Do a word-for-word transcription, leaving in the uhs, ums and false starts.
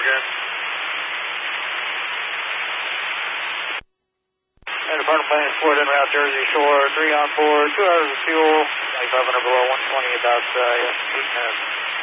again. And departing plane is Florida en route Jersey Shore, three on board, two hours of fuel, twenty-five hundred below, one twenty about uh, yes, eight minutes.